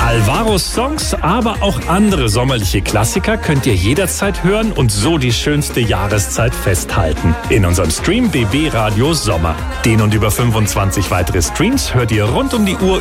Alvaros Songs, aber auch andere sommerliche Klassiker könnt ihr jederzeit hören und so die schönste Jahreszeit festhalten. In unserem Stream BB Radio Sommer. Den und über 25 weitere Streams hört ihr rund um die Uhr